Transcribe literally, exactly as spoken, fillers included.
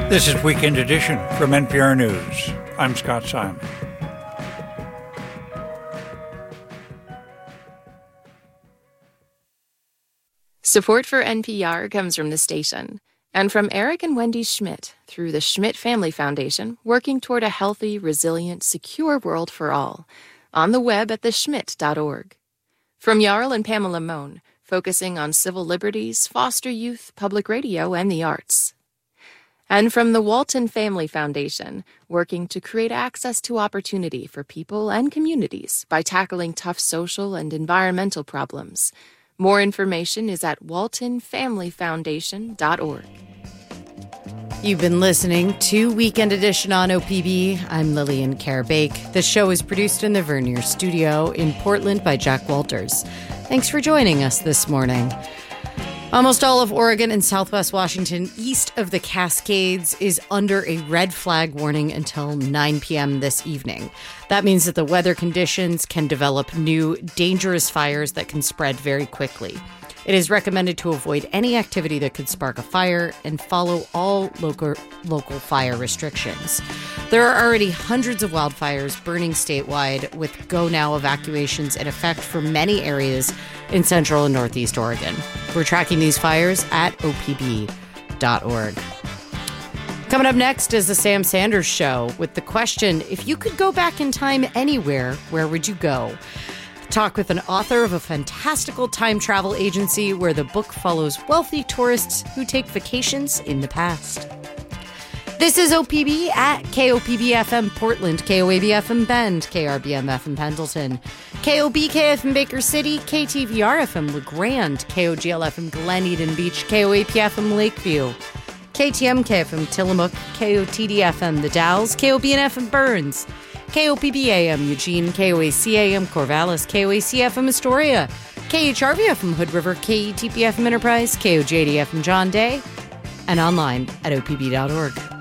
This is Weekend Edition from N P R News. I'm Scott Simon. Support for N P R comes from the station and from Eric and Wendy Schmidt through the Schmidt Family Foundation, working toward a healthy, resilient, secure world for all, on the web at the schmidt dot org. From Jarl and Pamela Mohn, focusing on civil liberties, foster youth, public radio, and the arts. And from the Walton Family Foundation, working to create access to opportunity for people and communities by tackling tough social and environmental problems. More information is at walton family foundation dot org. You've been listening to Weekend Edition on O P B. I'm Lillian Karabake. The show is produced in the Vernier Studio in Portland by Jack Walters. Thanks for joining us this morning. Almost all of Oregon and southwest Washington, east of the Cascades, is under a red flag warning until nine p.m. this evening. That means that the weather conditions can develop new, dangerous fires that can spread very quickly. It is recommended to avoid any activity that could spark a fire and follow all local, local fire restrictions. There are already hundreds of wildfires burning statewide, with Go Now evacuations in effect for many areas in central and northeast Oregon. We're tracking these fires at O P B dot org. Coming up next is the Sam Sanders Show with the question, if you could go back in time anywhere, where would you go? Talk with an author of a fantastical time travel agency where the book follows wealthy tourists who take vacations in the past. This is O P B at K O P B F M Portland, K O A B F M Bend, K R B M F M Pendleton, K O B K F M Baker City, K T V R F M LeGrand, K O G L F M Glen Eden Beach, K O A P F M Lakeview, K T M K F M Tillamook, K O T D F M The Dalles, K O B N F M Burns, K O P B A M Eugene, K O A C A M Corvallis, K O A C F M Astoria, K H R V F M Hood River, K E T P F M Enterprise, K O J D F M John Day, and online at O P B dot org.